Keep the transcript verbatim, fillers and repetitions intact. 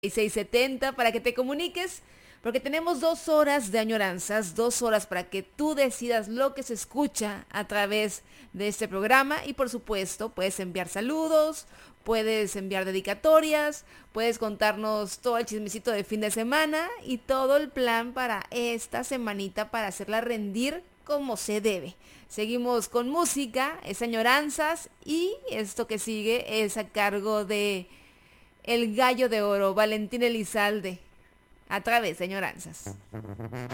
seis setenta para que te comuniques, porque tenemos dos horas de añoranzas, dos horas para que tú decidas lo que se escucha a través de este programa y por supuesto puedes enviar saludos, puedes enviar dedicatorias, puedes contarnos todo el chismecito de fin de semana y todo el plan para esta semanita para hacerla rendir como se debe. Seguimos con música, es añoranzas y esto que sigue es a cargo de El Gallo de Oro, Valentín Elizalde, a través de añoranzas.